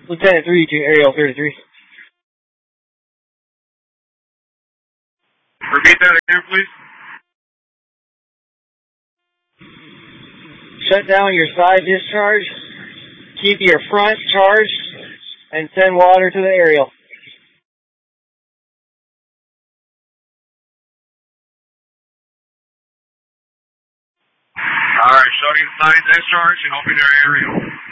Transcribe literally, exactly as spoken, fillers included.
Lieutenant three to Aerial thirty-three. Repeat that again, please. Shut down your side discharge, keep your front charged, and send water to the aerial. Alright, shutting side discharge and open your aerial.